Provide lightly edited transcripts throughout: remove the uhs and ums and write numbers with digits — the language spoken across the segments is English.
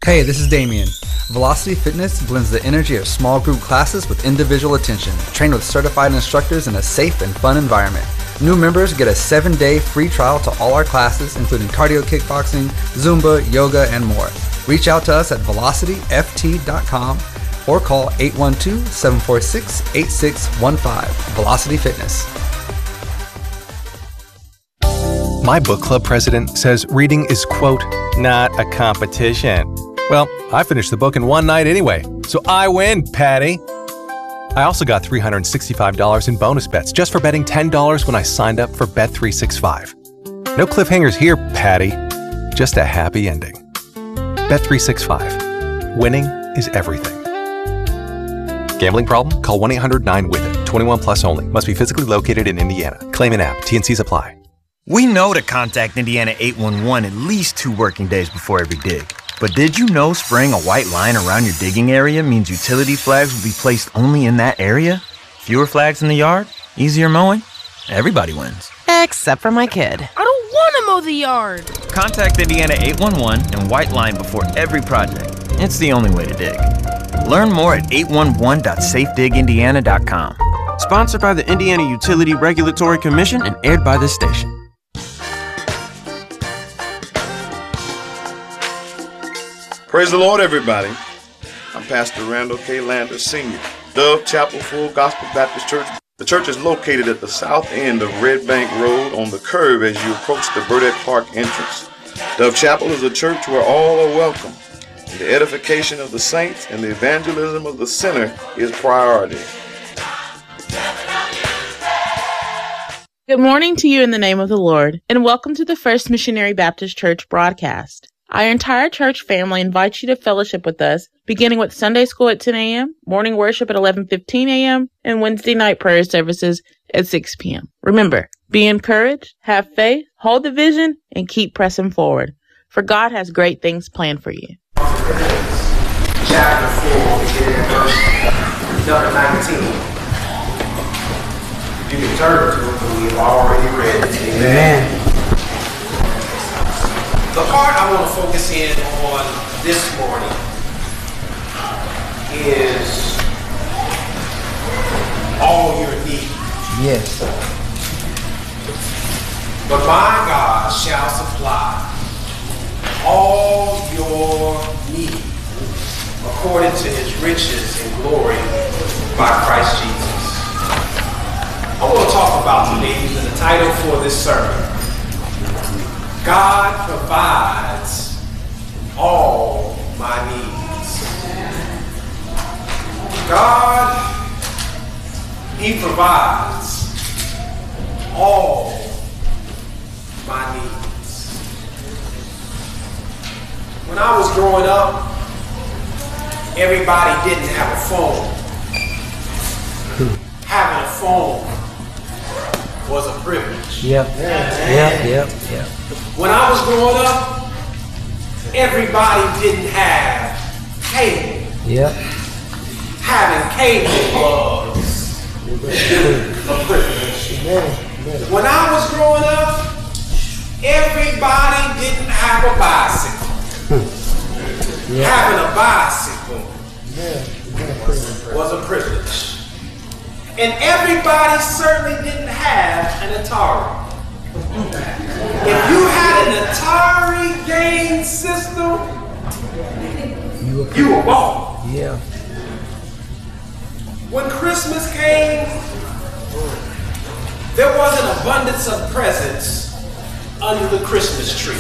Hey, this is Damien. Velocity Fitness blends the energy of small group classes with individual attention, trained with certified instructors in a safe and fun environment. New members get a 7-day free trial to all our classes, including cardio kickboxing, Zumba, yoga, and more. Reach out to us at velocityft.com or call 812-746-8615. Velocity Fitness. My book club president says reading is, quote, not a competition. Well, I finished the book in one night anyway, so I win, Patty. I also got $365 in bonus bets just for betting $10 when I signed up for Bet365. No cliffhangers here, Patty. Just a happy ending. Bet365. Winning is everything. Gambling problem? Call 1-800-9-WITH-IT. 21 plus only. Must be physically located in Indiana. Claim an app. T&Cs apply. We know to contact Indiana 811 at least 2 working days before every dig. But did you know spraying a white line around your digging area means utility flags will be placed only in that area? Fewer flags in the yard? Easier mowing? Everybody wins. Except for my kid. I don't want to mow the yard. Contact Indiana 811 and white line before every project. It's the only way to dig. Learn more at 811.safedigindiana.com. Sponsored by the Indiana Utility Regulatory Commission and aired by this station. Praise the Lord, everybody. I'm Pastor Randall K. Lander, Sr., Dove Chapel Full Gospel Baptist Church. The church is located at the south end of Red Bank Road on the curve as you approach the Burdette Park entrance. Dove Chapel is a church where all are welcome. The edification of the saints and the evangelism of the sinner is priority. Good morning to you in the name of the Lord, and welcome to the First Missionary Baptist Church broadcast. Our entire church family invites you to fellowship with us, beginning with Sunday school at 10 a.m., morning worship at 11:15 a.m., and Wednesday night prayer services at 6 p.m. Remember, be encouraged, have faith, hold the vision, and keep pressing forward, for God has great things planned for you. Chapter 4, beginning at verse number 19. You can turn to it, but we've already read it. Amen. The part I want to focus in on this morning is all your needs. Yes. But my God shall supply all your needs according to his riches and glory by Christ Jesus. I want to talk about the needs, and the title for this sermon: God provides all my needs. God, he provides all my needs. When I was growing up, everybody didn't have a phone. Having a phone was a privilege. Yep. When I was growing up, everybody didn't have cable. Yep. Having cable was a privilege. When I was growing up, everybody didn't have a bicycle. Having a bicycle was a privilege. And everybody certainly didn't have an Atari. If you had an Atari game system, you were balling. Yeah. When Christmas came, there was an abundance of presents under the Christmas tree.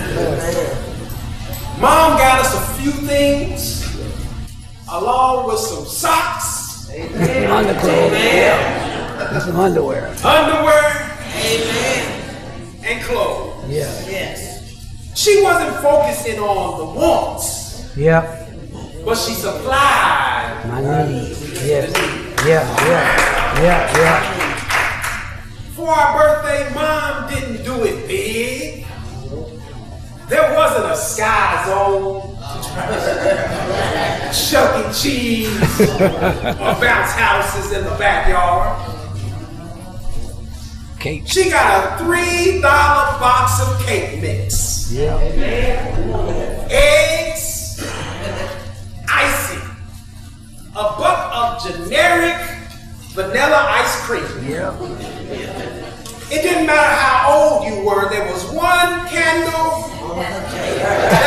Mom got us a few things, along with some socks. Underclothes. Yeah. And some underwear. Amen. And clothes. Yeah. Yes. She wasn't focusing on the wants. Yeah. But she supplied my needs. Yes. Yeah. For our birthday, Mom didn't do it big. There wasn't a Sky Zone, Chuck E. Cheese, or bounce houses in the backyard. Cake. She got a $3 box of cake mix. Yeah. Eggs,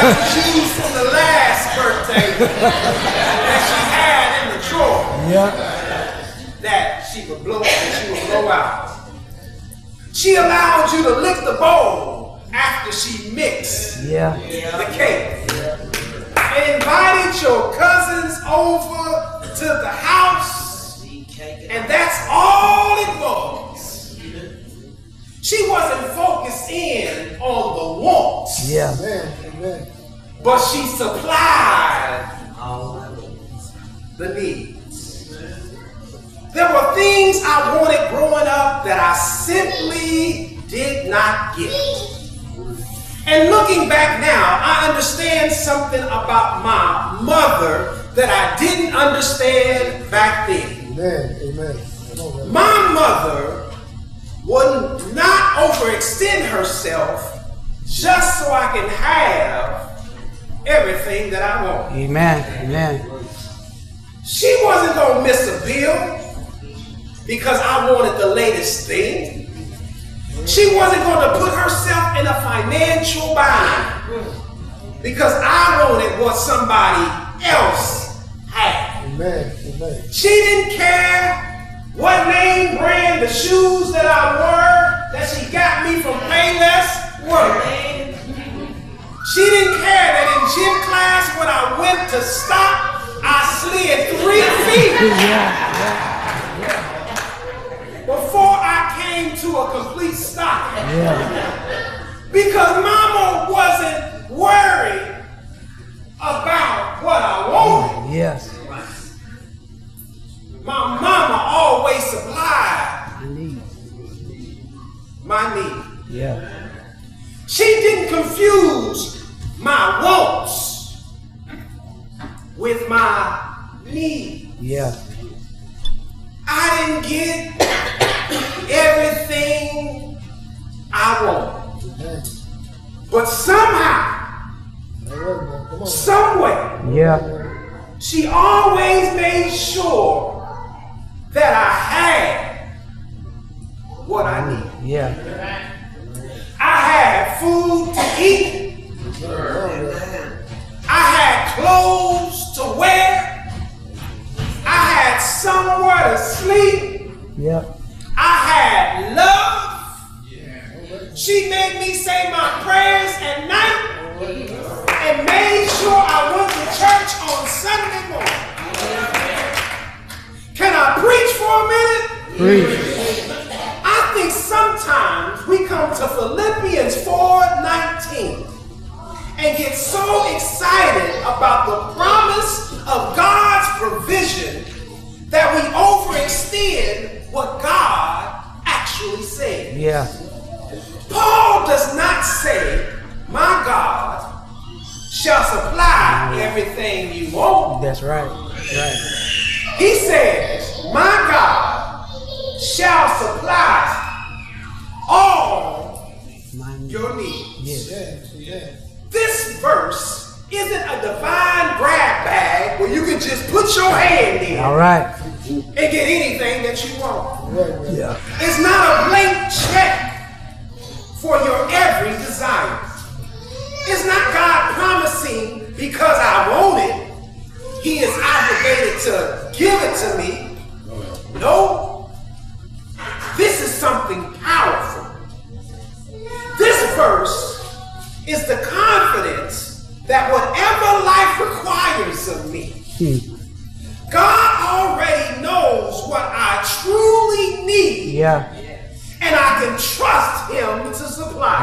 shoes from the last birthday that she had in the drawer. That she would blow out. She allowed you to lick the bowl after she mixed the cake. And invited your cousins over to the house, and that's all it was. She wasn't focused in on the wants, but she supplied the needs. There were things I wanted growing up that I simply did not get. And looking back now, I understand something about my mother that I didn't understand back then. Amen. My mother would not overextend herself just so I can have everything that I want. Amen. She wasn't gonna miss a bill because I wanted the latest thing. She wasn't going to put herself in a financial bind because I wanted what somebody else had. Amen. She didn't care what name brand the shoes that I wore that she got me from Payless were. She didn't care that in gym class when I went to stop, I slid 3 feet. Before I came to a complete stop. Because mama wasn't worried about what I wanted. My mama always supplied my need. She didn't confuse my wants with my need. I didn't get everything I wanted. But somehow, some way, she always made sure that I had what I needed. I had food to eat. I had clothes to wear. I had somewhere to sleep. I had love. She made me say my prayers at night and made sure I went to church on Sunday morning. Can I preach for a minute? I think sometimes we come to Philippians 4:19 and get so excited about the promise of God's provision that we overextend what God actually said. Paul does not say, my God shall supply everything you want. That's right. He says, my God shall supply all your needs. This verse isn't a divine grab bag where you can just put your hand in and get anything that you want. It's not a blank check for your every desire. It's not God promising because I want it, He is obligated to give it to me. No. This is something powerful. This verse is the confidence that whatever life requires of me, God already knows what I truly need. And I can trust Him to supply.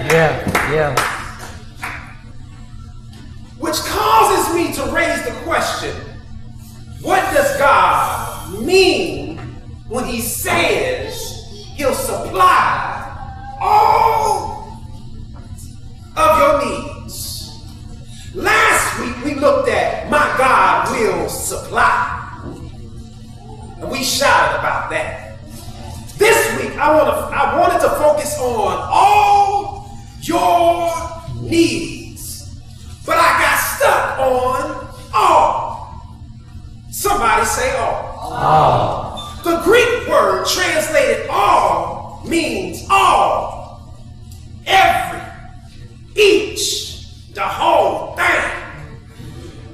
Which causes me to raise the question, what does God mean when He says He'll supply all of your needs? Last week we looked at my God will supply. And we shouted about that. This week I wanted to focus on all your needs. But I got stuck on all. Somebody say all. The Greek word translated all means all, every, each, the whole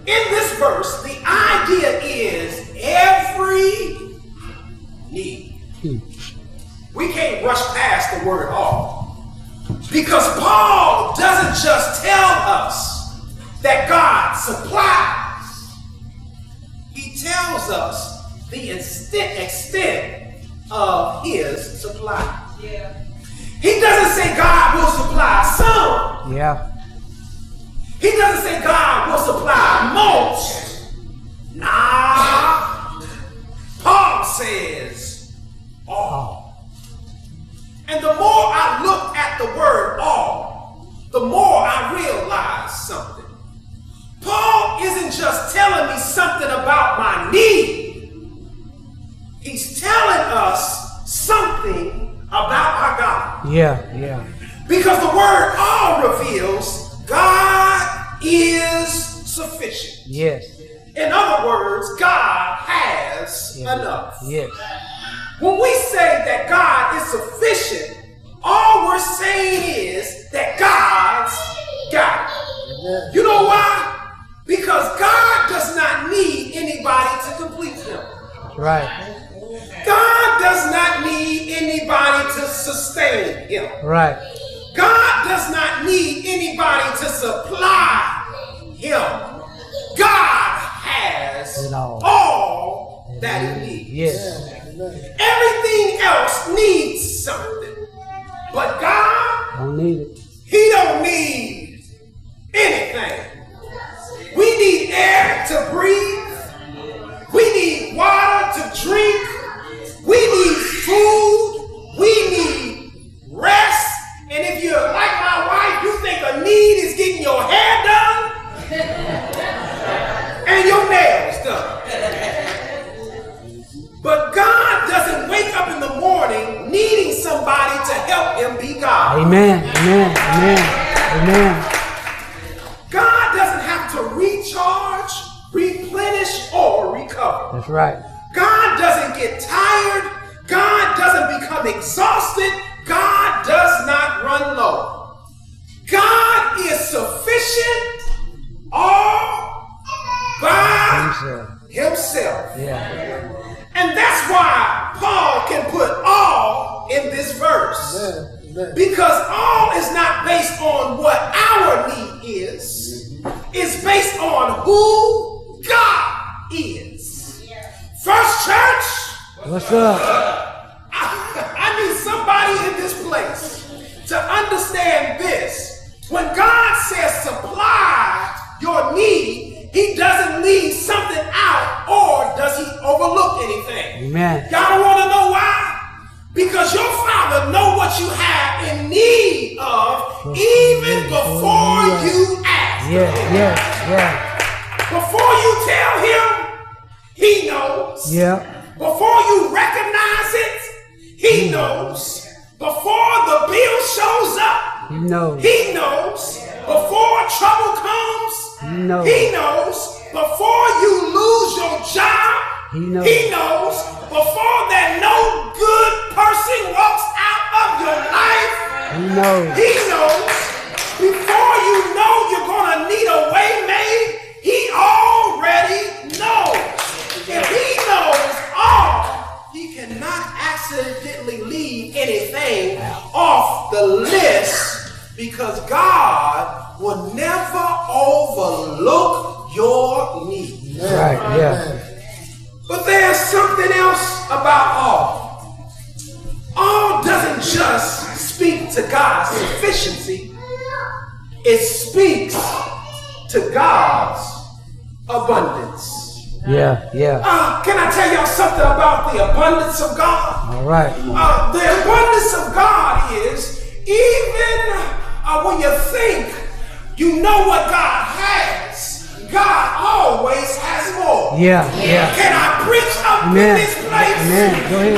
in this verse, the idea is every need. We can't rush past the word all, because Paul doesn't just tell us that God supplies. He tells us the extent of his supply. Yeah. He doesn't say God will supply some. Yeah. He doesn't say God will supply most. Nah. Paul says all. And the more I look at the word all, the more I realize something. Paul isn't just telling me something about my need. He's telling us something about our God. Yeah. Because the word all reveals God is sufficient. Yes. In other words, God has enough. Yes. When we say that God is sufficient, all we're saying is that God's got it. You know why? Because God does not need anybody to complete him. Right. God does not need anybody to sustain him. Right. God does not need anybody to supply him. God has all that he needs. Yes. Everything else needs something. But God, Don't need it. he don't need anything. We need air to breathe. We need water to drink. We need food. We need rest. And if you're like my wife, you think a need is getting your hair done and your nails done. But God doesn't wake up in the morning needing somebody to help him be God. Amen. God doesn't have to recharge, replenish, or recover. That's right. God doesn't get tired. God doesn't become exhausted. God does not run low. God is sufficient all by himself. Yeah. And that's why Paul can put all in this verse. Because all is not based on what our need is. It's based on who God is. First Church. What's up? I need somebody in this place to understand this. When God says supply your need, he doesn't leave something out, or does he overlook anything? Amen. Y'all want to know why? Because your Father knows what you have in need of even before you ask. Yeah. Before you tell him, he knows. Yeah. Before you recognize it, he knows. Before the bill shows up, He knows. he knows. Before trouble comes, He knows. he knows. Before you lose your job, He knows. he knows. Before that no good person walks out of your life, He knows. he knows. Before you know you're going to need a way made, he already knows. If he knows all, he cannot accidentally leave anything off the list, because God will never overlook your need. Right, yeah. But there's something else about all. All doesn't just speak to God's sufficiency. It speaks to God's abundance. Yeah. Can I tell y'all something about the abundance of God? All right. The abundance of God is, even when you think you know what God has, God always has more. Yeah. Can I preach up in this place? Amen. Go ahead.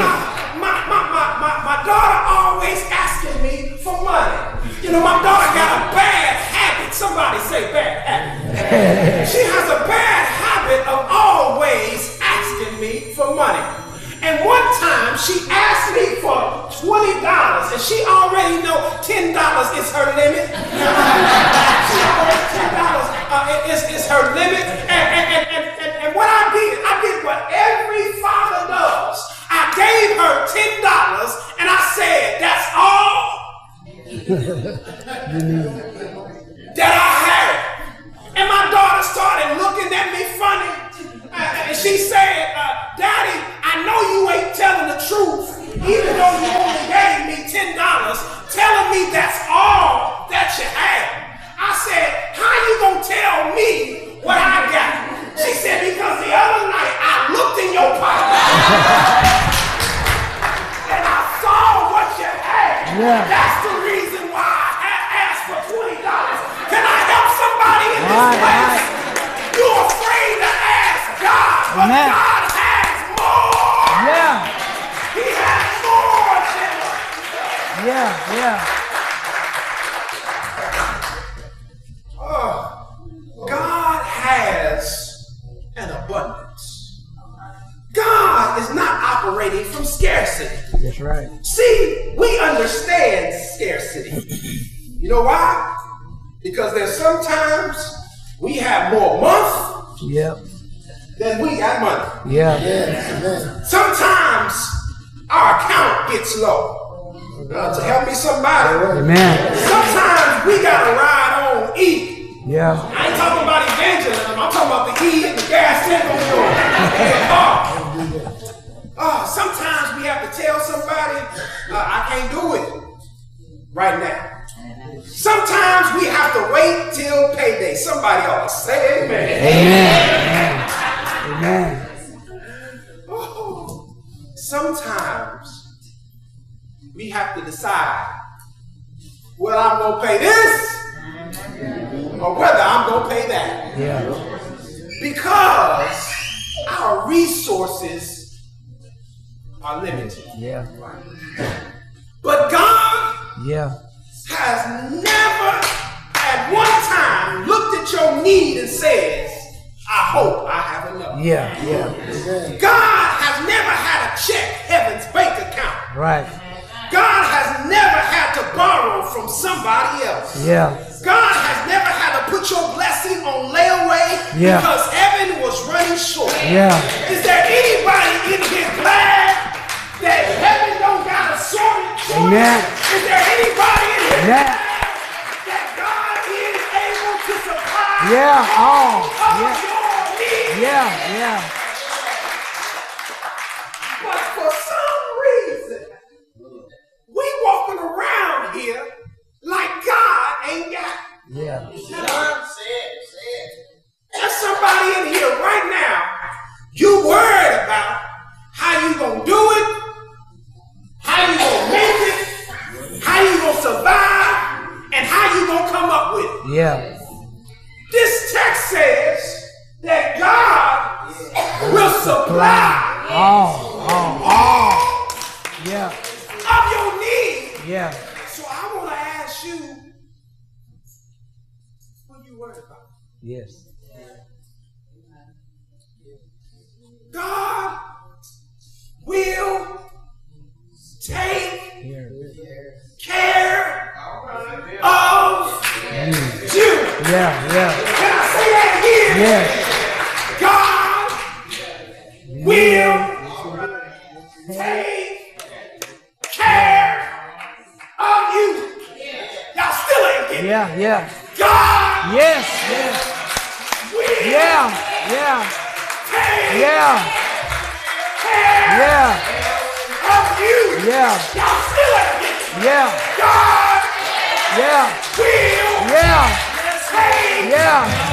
My daughter always asking me for money. You know, my daughter got a bad habit. Somebody say bad habit. She has a bad habit of always asking me for money. And one time she asked me for $20, and she already know $10 is her limit. She already $10 is her limit. And but Amen. God has more. Yeah. He has more, Chandler. Yeah. Yeah. God has an abundance. God is not operating from scarcity. That's right. See, we understand scarcity. You know why? Because there's sometimes we have more month Yep. than we got money. Yeah. Sometimes our account gets low. To help me somebody. Amen. Sometimes we gotta ride on E. Yeah. I ain't talking about evangelism. I'm talking about the E and the gas tank on your sometimes we have to tell somebody, I can't do it right now. Sometimes we have to wait till payday. Somebody ought to say amen. Amen. Amen. Oh, sometimes we have to decide whether I'm going to pay this or whether I'm going to pay that. Yeah. Because our resources are limited. Yeah. But God Yeah. has never at one time looked at your need and says, I hope I have enough. Yeah. Yeah. God has never had to check heaven's bank account. Right. God has never had to borrow from somebody else. Yeah. God has never had to put your blessing on layaway because heaven was running short. Yeah. Is there anybody in here glad that heaven don't got a shortage? Amen. Is there anybody in here Yeah. glad that God is able to supply Yeah. all Oh. of Yeah. your needs? Yeah. Yeah. But for some reason, we walking around here like God ain't got it. Yeah. There's somebody in here right now, you worried about how you gonna do it, how you gonna make it, how you gonna survive, and how you gonna come up with it. Yeah. This text says that God will supply all. Yeah. of your need. Yeah. So I want to ask you, what are you worried about? Yes. God will take care of you. Yeah. Yeah. Can I say that again? Yes. God will take care of you. Y'all still ain't getting it. Yeah. Yeah. God Yes. Yes. will Yeah. Yeah. take Yeah. care Yeah. of you. Yeah. Y'all still ain't getting it. Yeah. God Yeah. will Yeah. take Yeah.